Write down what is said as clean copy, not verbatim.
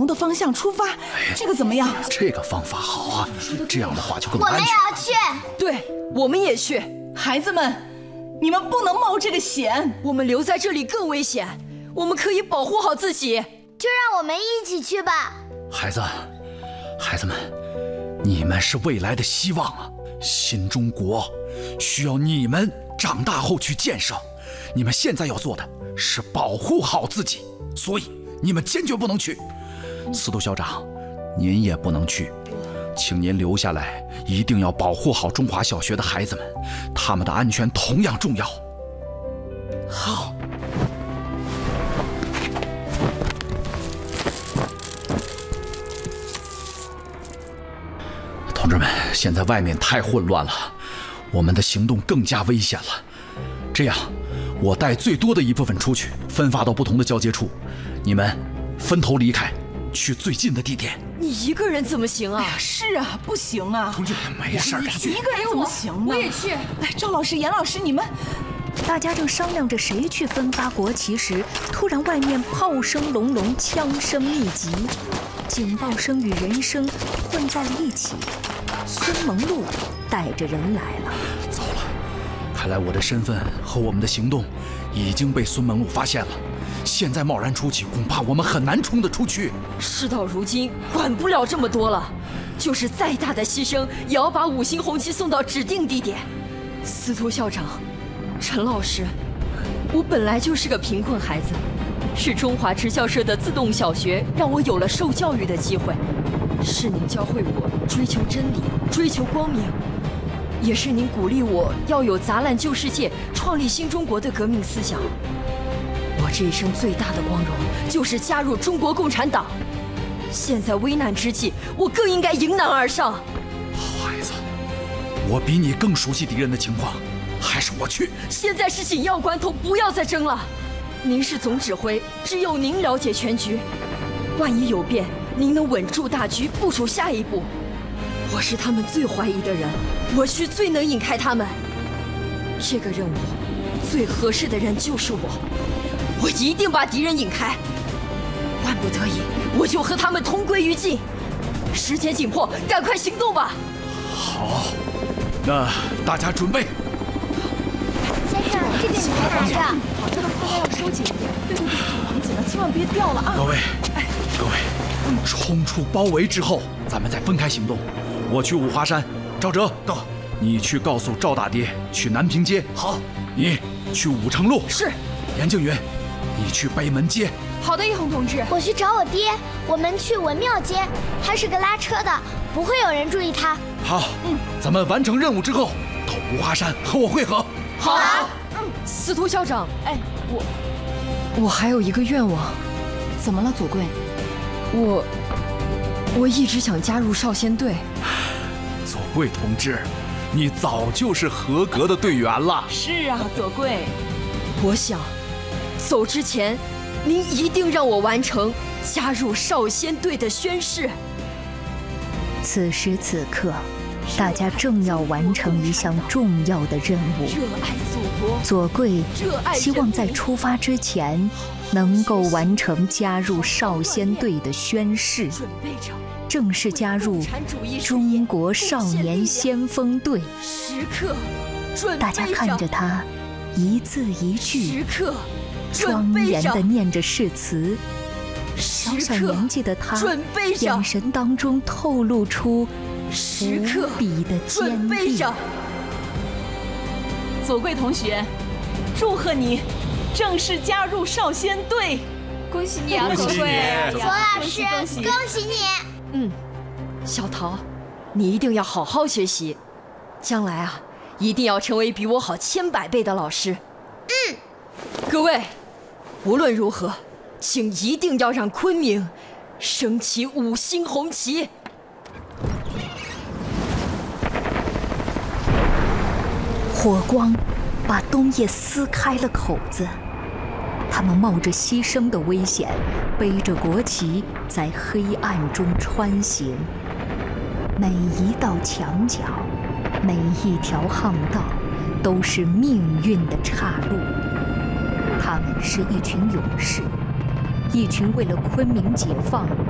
的方向出发，这个怎么样？ 这个方法好啊，这样的话就更我们安全。 也要去。 对，我们也去。 孩子们，你们不能冒这个险， 我们留在这里更危险。我们可以保护好自己。 就让我们一起去吧。 孩子们，你们是未来的希望啊！新中国需要你们长大后去建设。你们现在要做的是保护好自己，所以你们坚决不能去。司徒校长，您也不能去，请您留下来，一定要保护好中华小学的孩子们，他们的安全同样重要。 好。 同志们，现在外面太混乱了，我们的行动更加危险了。这样，我带最多的一部分出去，分发到不同的交接处，你们分头离开，去最近的地点。 你一个人怎么行啊？ 是啊，不行啊， 同志，没事的， 一个人怎么行呢？ 我也去。 哎，赵老师、严老师，你们…… 大家正商量着谁去分发国旗时，突然外面炮声隆隆，枪声密集，警报声与人声混在了一起。孙蒙路带着人来了。 糟了，看来我的身份和我们的行动已经被孙蒙路发现了。现在贸然出去，恐怕我们很难冲得出去。 事到如今，管不了这么多了。就是再大的牺牲，也要把5星红旗送到指定地点。司徒校长，陈老师，我本来就是个贫困孩子，是中华职校社的自动小学让我有了受教育的机会，是您教会我追求真理，追求光明，也是您鼓励我要有砸烂旧世界，创立新中国的革命思想。我这一生最大的光荣就是加入中国共产党。现在危难之际，我更应该迎难而上。 好孩子，我比你更熟悉敌人的情况，还是我去。 现在是紧要关头，不要再争了。您是总指挥，只有您了解全局。万一有变，您能稳住大局，部署下一步。我是他们最怀疑的人，我去最能引开他们。这个任务最合适的人就是我一定把敌人引开。万不得已，我就和他们同归于尽。时间紧迫，赶快行动吧！ 好，那大家准备。 先生，这个你拿着。 好，这个裤带要收紧一点。对，绑紧了，千万别掉了啊！ 各位，冲出包围之后，咱们再分开行动。我去五华山，赵哲到，你去告诉赵大爹去南平街。好，你去武城路。 是。 严静云，你去北门街。 好的，一红同志。 我去找我爹，我们去文庙街，他是个拉车的，不会有人注意他。 好，咱们完成任务之后，到五华山和我会合。 好。司徒校长，哎，我还有一个愿望。 怎么了，左贵？ 我一直想加入少先队。 左贵同志，你早就是合格的队员了。 是啊，左贵。 我想，走之前，您一定让我完成加入少先队的宣誓。 此时此刻，大家正要完成一项重要的任务。 热爱祖国， 左贵希望在出发之前，能够完成加入少先队的宣誓，正式加入中国少年先锋队。 时刻准备着。 大家看着他，一字一句，庄庄严地念着誓词。小小年纪的他，眼神当中透露出无比的坚定。 左贵同学，祝贺你正式加入少先队！ 恭喜你啊，左贵！ 左老师，恭喜你！ 小桃，你一定要好好学习，将来啊，一定要成为比我好千百倍的老师。各位，无论如何，请一定要让昆明升起5星红旗。 火光把冬夜撕开了口子，他们冒着牺牲的危险，背着国旗在黑暗中穿行。每一道墙角，每一条巷道，都是命运的岔路。他们是一群勇士，一群为了昆明解放